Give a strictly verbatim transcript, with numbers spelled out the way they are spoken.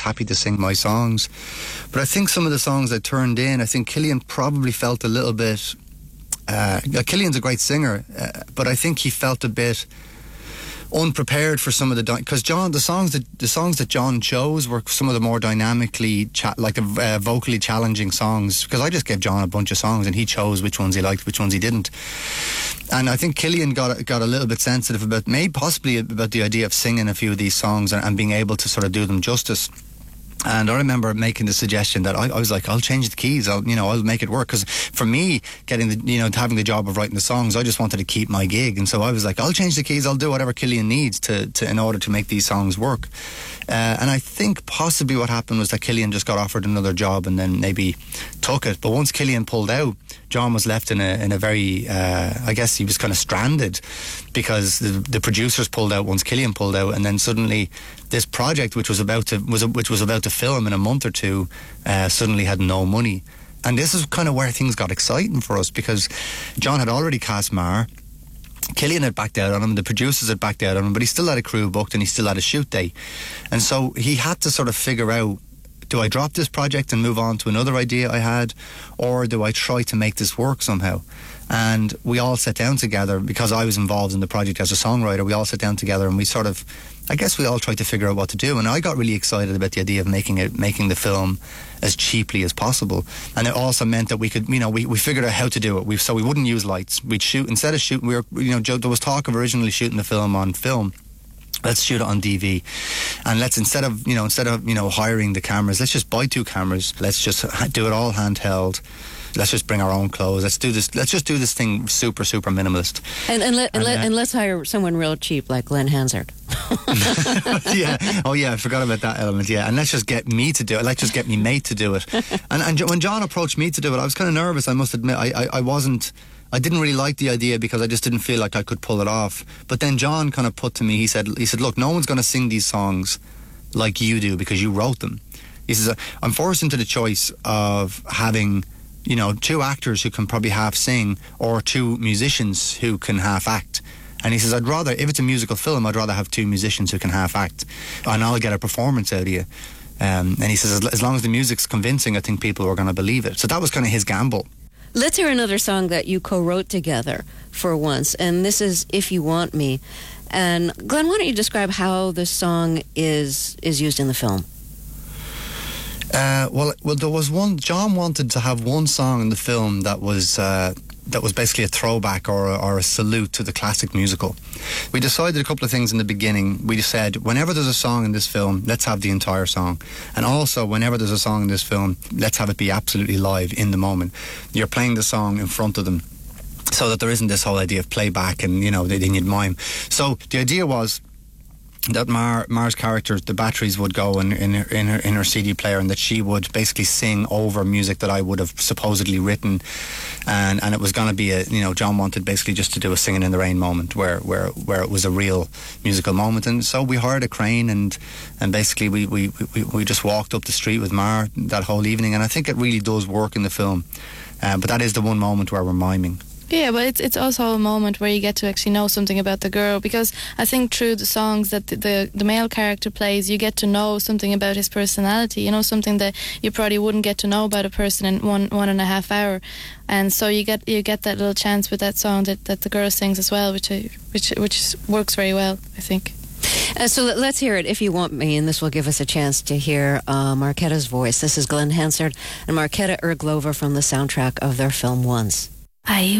happy to sing my songs. But I think some of the songs I turned in, I think Cillian probably felt a little bit... Uh, Cillian's a great singer, uh, but I think he felt a bit unprepared for some of the because dy- John the songs that the songs that John chose were some of the more dynamically cha- like the uh, vocally challenging songs, because I just gave John a bunch of songs and he chose which ones he liked, which ones he didn't. And I think Cillian got got a little bit sensitive about maybe possibly about the idea of singing a few of these songs and, and being able to sort of do them justice. And I remember making the suggestion that I, I was like, I'll change the keys. I'll, you know, I'll make it work. Because for me, getting the, you know, having the job of writing the songs, I just wanted to keep my gig. And so I was like, I'll change the keys. I'll do whatever Cillian needs to, to in order to make these songs work. Uh, and I think possibly what happened was that Cillian just got offered another job and then maybe took it. But once Cillian pulled out, John was left in a in a very, uh, I guess he was kind of stranded, because the, the producers pulled out once Cillian pulled out, and then suddenly this project, which was about to was which was about to film in a month or two, uh, suddenly had no money. And this is kind of where things got exciting for us, because John had already cast Mar. Cillian had backed out on him, the producers had backed out on him, but he still had a crew booked and he still had a shoot day. And so he had to sort of figure out, do I drop this project and move on to another idea I had, or do I try to make this work somehow? And we all sat down together, because I was involved in the project as a songwriter. We all sat down together and we sort of, I guess we all tried to figure out what to do. And I got really excited about the idea of making it, making the film as cheaply as possible. And it also meant that we could, you know, we, we figured out how to do it. We, so we wouldn't use lights. We'd shoot, instead of shooting, we were, you know, Joe, there was talk of originally shooting the film on film. Let's shoot it on D V, and let's instead of you know instead of you know hiring the cameras, let's just buy two cameras. Let's just do it all handheld. Let's just bring our own clothes. Let's do this. Let's just do this thing super super minimalist. And and, let, and, and, let, uh, and let's hire someone real cheap like Glenn Hansard. yeah. Oh yeah. I forgot about that element. Yeah. And let's just get me to do it. Let's just get me mate to do it. And and when John approached me to do it, I was kind of nervous. I must admit, I I, I wasn't. I didn't really like the idea, because I just didn't feel like I could pull it off. But then John kind of put to me, he said, he said, look, no one's going to sing these songs like you do because you wrote them. He says, I'm forced into the choice of having, you know, two actors who can probably half sing, or two musicians who can half act. And he says, I'd rather, if it's a musical film, I'd rather have two musicians who can half act, and I'll get a performance out of you. Um, and he says, as, as long as the music's convincing, I think people are going to believe it. So that was kind of his gamble. Let's hear another song that you co-wrote together for once, and this is If You Want Me. And Glenn, why don't you describe how this song is is used in the film? Uh, well, well, there was one. John wanted to have one song in the film that was uh, that was basically a throwback or a, or a salute to the classic musical. We decided a couple of things in the beginning. We said, whenever there's a song in this film, let's have the entire song. And also, whenever there's a song in this film, let's have it be absolutely live in the moment. You're playing the song in front of them, so that there isn't this whole idea of playback and, you know, they need mime. So the idea was that Mar, Mar's character, the batteries would go in, in, her, in, her, in her C D player, and that she would basically sing over music that I would have supposedly written. And, and it was going to be a, you know, John wanted basically just to do a Singing in the Rain moment where, where, where it was a real musical moment. And so we hired a crane, and, and basically we, we, we, we just walked up the street with Mar that whole evening. And I think it really does work in the film. Uh, but that is the one moment where we're miming. Yeah, but it's it's also a moment where you get to actually know something about the girl, because I think through the songs that the, the the male character plays, you get to know something about his personality, you know, something that you probably wouldn't get to know about a person in one one and a half hour. And so you get you get that little chance with that song that, that the girl sings as well, which I, which which works very well, I think. Uh, so let, let's hear it, If You Want Me, and this will give us a chance to hear uh, Marketta's voice. This is Glenn Hansard and Marketta Erglover from the soundtrack of their film Once. I